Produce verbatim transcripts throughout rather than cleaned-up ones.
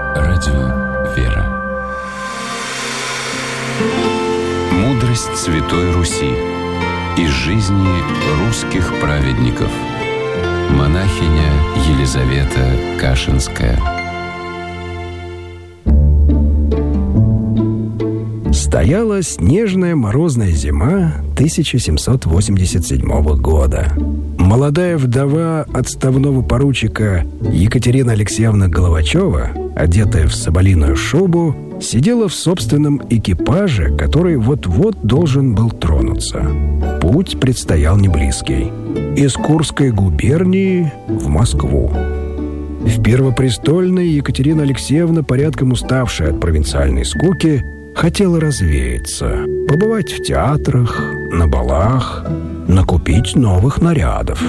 Радио «Вера». Мудрость Святой Руси из жизни русских праведников. Монахиня Елизавета Кашинская. Стояла снежная морозная зима тысяча семьсот восемьдесят седьмого года. Молодая вдова отставного поручика Екатерина Алексеевна Головачева, одетая в соболиную шубу, сидела в собственном экипаже, который вот-вот должен был тронуться. Путь предстоял неблизкий. Из Курской губернии в Москву. В Первопрестольной Екатерина Алексеевна, порядком уставшая от провинциальной скуки, хотела развеяться, побывать в театрах, на балах, накупить новых нарядов.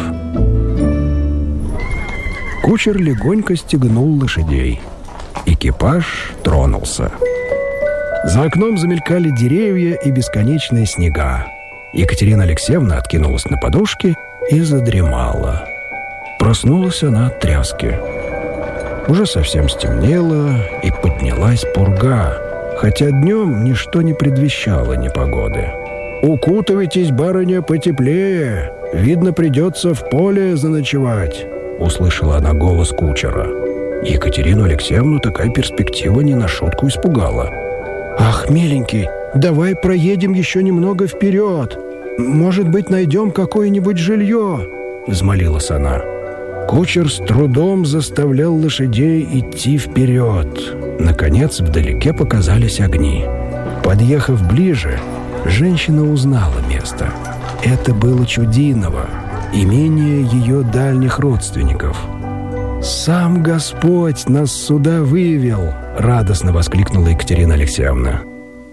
Кучер легонько стегнул лошадей. Экипаж тронулся. За окном замелькали деревья и бесконечные снега. Екатерина Алексеевна откинулась на подушки и задремала. Проснулась она от тряски. Уже совсем стемнело, и поднялась пурга, хотя днем ничто не предвещало непогоды. «Укутывайтесь, барыня, потеплее! Видно, придется в поле заночевать!» — услышала она голос кучера. Екатерину Алексеевну такая перспектива не на шутку испугала. «Ах, миленький, давай проедем еще немного вперед! Может быть, найдем какое-нибудь жилье!» — взмолилась она. Кучер с трудом заставлял лошадей идти вперед. Наконец, вдалеке показались огни. Подъехав ближе, женщина узнала место. Это было Чудиново, имение ее дальних родственников. «Сам Господь нас сюда вывел!» — радостно воскликнула Екатерина Алексеевна.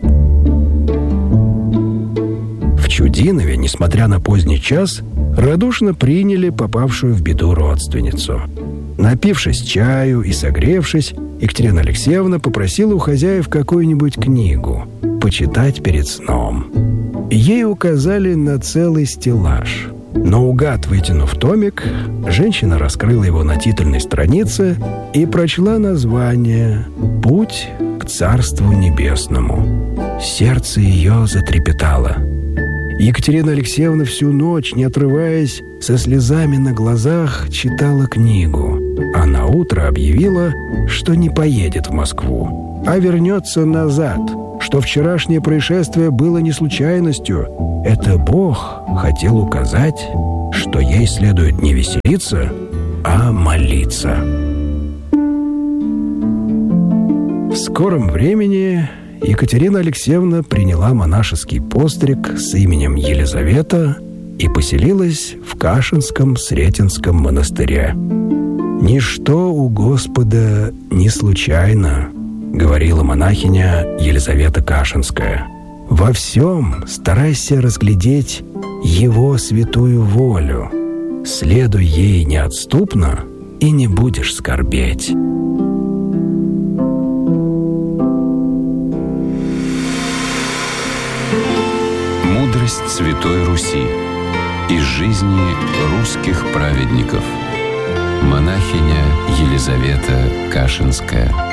В Чудинове, несмотря на поздний час, радушно приняли попавшую в беду родственницу. Напившись чаю и согревшись, Екатерина Алексеевна попросила у хозяев какую-нибудь книгу почитать перед сном. Ей указали на целый стеллаж. Наугад вытянув томик, женщина раскрыла его на титульной странице и прочла название «Путь к Царству Небесному». Сердце ее затрепетало. Екатерина Алексеевна всю ночь, не отрываясь, со слезами на глазах читала книгу, а наутро объявила, что не поедет в Москву, а вернется назад, что вчерашнее происшествие было не случайностью. Это Бог хотел указать, что ей следует не веселиться, а молиться. В скором времени Екатерина Алексеевна приняла монашеский постриг с именем Елизавета и поселилась в Кашинском Сретенском монастыре. «Ничто у Господа не случайно», — говорила монахиня Елизавета Кашинская. «Во всем старайся разглядеть Его святую волю. Следуй ей неотступно, и не будешь скорбеть». Мудрость Святой Руси из жизни русских праведников. Монахиня Елизавета Кашинская.